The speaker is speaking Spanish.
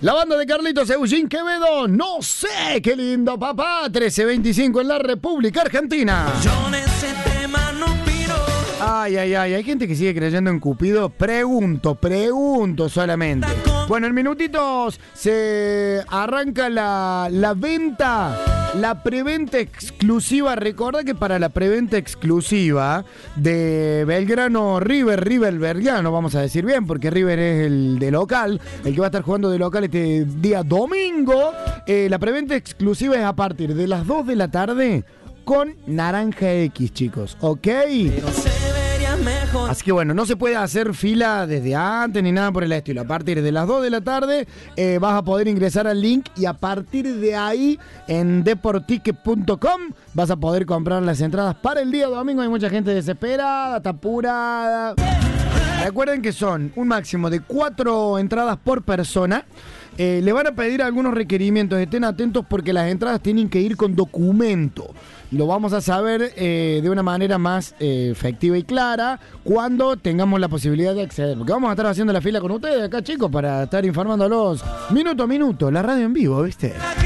La banda de Carlitos Eugene Quevedo, no sé, qué lindo papá, 13:25 en la República Argentina. Yo en ese tema no opino. Ay, hay gente que sigue creyendo en Cupido. Pregunto solamente. Bueno, en minutitos se arranca la venta, la preventa exclusiva. Recuerda que para la preventa exclusiva de Belgrano River Belgrano, vamos a decir bien, porque River es el de local, el que va a estar jugando de local este día domingo. La preventa exclusiva es a partir de las 2 de la tarde con Naranja X, chicos, ¿ok? Pero se vería mejor. Así que bueno, no se puede hacer fila desde antes ni nada por el estilo. A partir de las 2 de la tarde vas a poder ingresar al link y a partir de ahí en deporticket.com vas a poder comprar las entradas para el día domingo. Hay mucha gente desesperada, está apurada. Recuerden que son un máximo de 4 entradas por persona. Le van a pedir algunos requerimientos, estén atentos porque las entradas tienen que ir con documento. Lo vamos a saber de una manera más efectiva y clara cuando tengamos la posibilidad de acceder. Porque vamos a estar haciendo la fila con ustedes acá, chicos, para estar informándolos minuto a minuto, la radio en vivo, ¿viste?